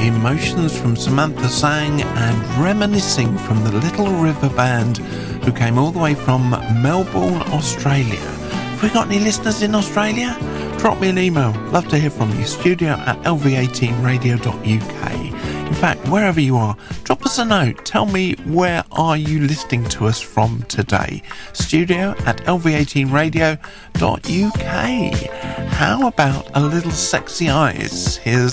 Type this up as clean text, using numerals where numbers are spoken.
Emotions from Samantha Sang and Reminiscing from the Little River Band, who came all the way from Melbourne, Australia. Have we got any listeners in Australia? Drop me an email. Love to hear from you. studio@lv18radio.uk. In fact, wherever you are, drop us a note. Tell me, where are you listening to us from today? studio@lv18radio.uk. How about a little Sexy Eyes? Here's